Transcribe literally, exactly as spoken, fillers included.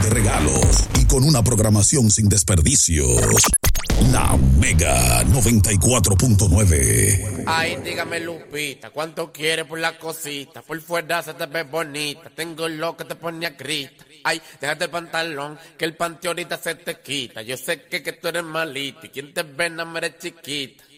de regalos y con una programación sin desperdicios. La Mega noventa y cuatro punto nueve. Ay, dígame, Lupita, ¿cuánto quieres por la cosita? Por fuera se te ve bonita, tengo lo que te pone a grita. Ay, déjate el pantalón, que el panty ahorita se te quita. Yo sé que, que tú eres malita y quien te ve no me eres chiquita.